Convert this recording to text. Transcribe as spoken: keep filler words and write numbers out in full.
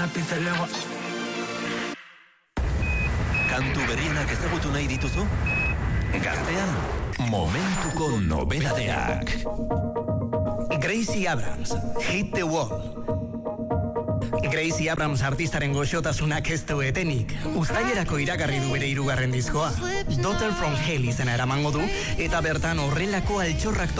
lápiz de Lego. Kantu berrienak ezagutu nahi dituzu? Gaztean, momentuko nobedadeak. Gracie Abrams, Hit the Wall. Gracie Abrams artistaren goxotasunak ez du etenik. Uztailerako iragarri du bere hirugarren diskoa. Daughter from Hell izena eramango du, eta bertan horrelako altxorrak